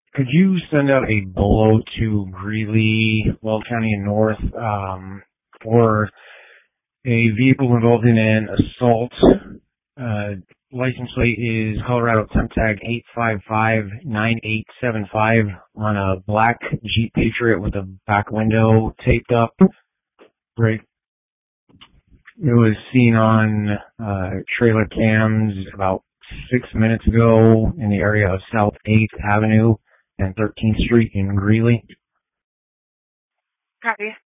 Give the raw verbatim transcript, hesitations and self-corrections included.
Could you send out a below to Greeley, Weld County and North, um, for a vehicle involved in an assault? Uh, license plate is Colorado temp tag eight five five nine eight seven five on a black Jeep Patriot with a back window taped up. Right. It was seen on uh, trailer cams about six minutes ago in the area of South eighth Avenue and thirteenth Street in Greeley. Copy.